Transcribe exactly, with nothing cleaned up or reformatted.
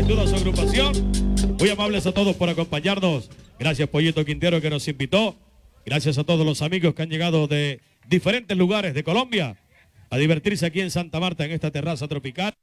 toda su agrupación. Muy amables a todos por acompañarnos. Gracias, Pollito Quintero, que nos invitó. Gracias a todos los amigos que han llegado de diferentes lugares de Colombia a divertirse aquí en Santa Marta, en esta terraza tropical.